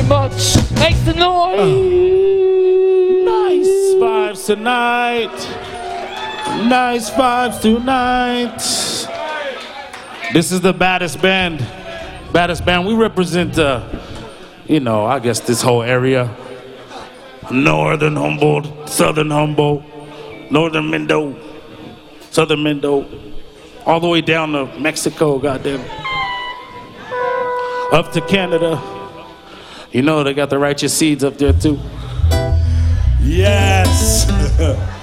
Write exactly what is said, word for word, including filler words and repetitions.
much. Make the noise. Uh, nice vibes tonight. Nice vibes tonight. This is the baddest band. Baddest band. We represent, uh, you know, I guess this whole area. Northern Humboldt, Southern Humboldt, Northern Mendo, Southern Mendo, all the way down to Mexico, goddamn. Up to Canada. You know, they got the righteous seeds up there too. Yes.